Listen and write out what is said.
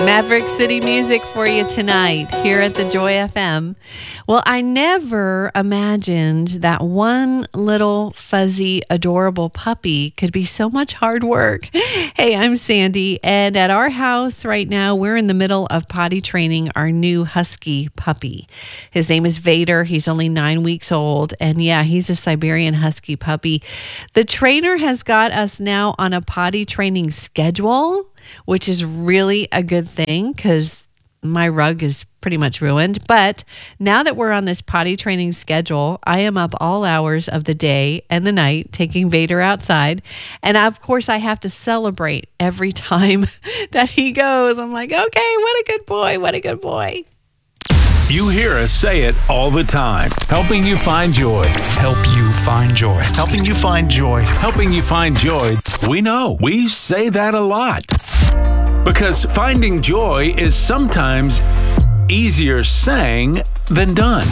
Maverick City music for you tonight here at the Joy FM. Well, I never imagined that one little fuzzy, adorable puppy could be so much hard work. Hey, I'm Sandy, and at our house right now, we're in the middle of potty training our new husky puppy. His name is Vader. He's only 9 weeks old, and yeah, he's a Siberian husky puppy. The trainer has got us now on a potty training schedule, which is really a good thing because my rug is pretty much ruined. But now that we're on this potty training schedule, I am up all hours of the day and the night taking Vader outside. And of course, I have to celebrate every time that he goes. I'm like, okay, what a good boy. What a good boy. You hear us say it all the time. Helping you find joy. Help you find joy. Helping you find joy. Helping you find joy. We know. We say that a lot. Because finding joy is sometimes easier saying than done.